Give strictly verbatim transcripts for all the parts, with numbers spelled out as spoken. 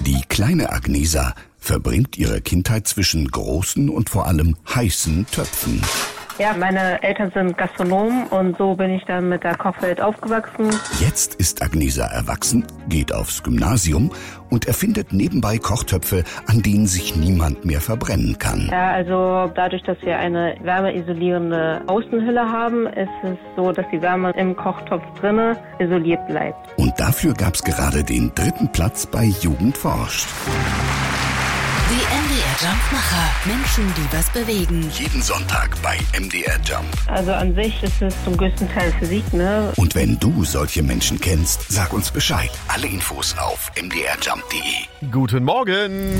Die kleine Agnesa verbringt ihre Kindheit zwischen großen und vor allem heißen Töpfen. Ja, meine Eltern sind Gastronomen und so bin ich dann mit der Kochwelt aufgewachsen. Jetzt ist Agnesa erwachsen, geht aufs Gymnasium und erfindet nebenbei Kochtöpfe, an denen sich niemand mehr verbrennen kann. Ja, also dadurch, dass wir eine wärmeisolierende Außenhülle haben, ist es so, dass die Wärme im Kochtopf drinne isoliert bleibt. Und dafür gab's gerade den dritten Platz bei Jugend forscht. Die M D R Jumpmacher. Menschen, die was bewegen. Jeden Sonntag bei M D R Jump. Also an sich ist es zum größten Teil Physik, ne? Und wenn du solche Menschen kennst, sag uns Bescheid. Alle Infos auf m d r jump punkt d e. Guten Morgen!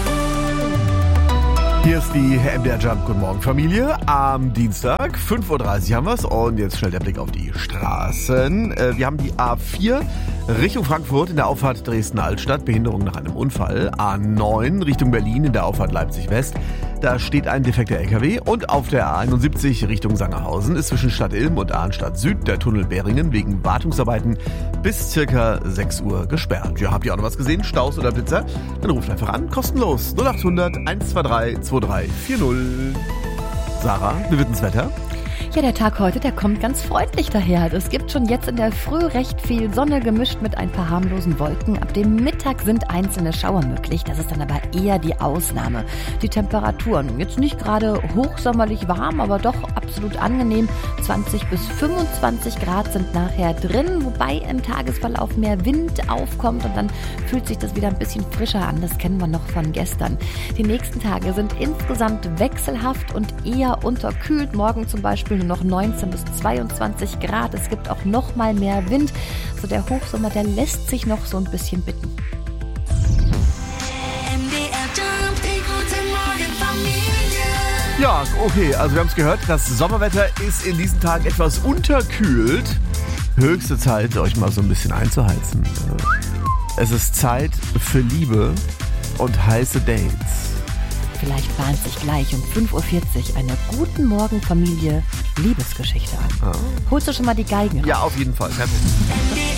Hier ist die M D R Jump. Guten Morgen, Familie. Am Dienstag, fünf Uhr dreißig haben wir es. Und jetzt schnell der Blick auf die Straßen. Wir haben die A vier Richtung Frankfurt in der Auffahrt Dresden-Altstadt. Behinderung nach einem Unfall. A neun Richtung Berlin in der Auffahrt Leipzig-West. Da steht ein defekter L K W. Und auf der A einundsiebzig Richtung Sangerhausen ist zwischen Stadt Ilm und Arnstadt Süd der Tunnel Beringen wegen Wartungsarbeiten bis circa sechs Uhr gesperrt. Ja, habt ihr auch noch was gesehen? Staus oder Blitzer? Dann ruft einfach an. Kostenlos. null achthundert eins zwei drei zwei drei vier null. Sarah, wie wird das Wetter? Ja, der Tag heute, der kommt ganz freundlich daher. Es gibt schon jetzt in der Früh recht viel Sonne gemischt mit ein paar harmlosen Wolken. Ab dem Mittag sind einzelne Schauer möglich. Das ist dann aber eher die Ausnahme. Die Temperaturen jetzt nicht gerade hochsommerlich warm, aber doch absolut angenehm. zwanzig bis fünfundzwanzig Grad sind nachher drin, wobei im Tagesverlauf mehr Wind aufkommt und dann fühlt sich das wieder ein bisschen frischer an. Das kennen wir noch von gestern. Die nächsten Tage sind insgesamt wechselhaft und eher unterkühlt. Morgen zum Beispiel noch neunzehn bis zweiundzwanzig Grad. Es gibt auch noch mal mehr Wind. So der Hochsommer, der lässt sich noch so ein bisschen bitten. Ja, okay, also wir haben es gehört, das Sommerwetter ist in diesen Tagen etwas unterkühlt. Höchste Zeit, euch mal so ein bisschen einzuheizen. Es ist Zeit für Liebe und heiße Dates. Vielleicht bahnt sich gleich um fünf Uhr vierzig eine Guten Morgen Familie Liebesgeschichte an. Ah. Holst du schon mal die Geigen raus? Ja, auf jeden Fall.